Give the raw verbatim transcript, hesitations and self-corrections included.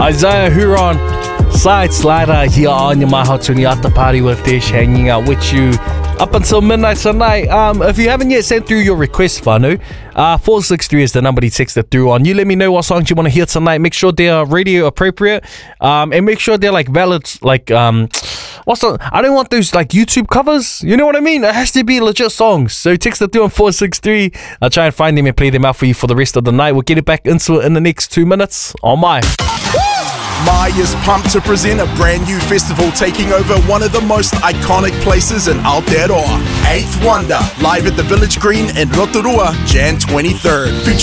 Isaiah Huron, Side Slider here on your My Hot twenty at the party with Dish, hanging out with you up until midnight tonight. Um, if you haven't yet sent through your request, Whānau, uh, four six three is the number to text it through on. You let me know what songs you want to hear tonight. Make sure they are radio appropriate, um, and make sure they're like valid, like, um, what's the, I don't want those like YouTube covers, you know what I mean? It has to be legit songs. So text it through on four six three. I'll try and find them and play them out for you for the rest of the night. We'll get it back into it in the next two minutes on My. My is pumped to present a brand new festival taking over one of the most iconic places in Aotearoa. Eighth Wonder, live at the Village Green in Rotorua, January twenty-third. Featuring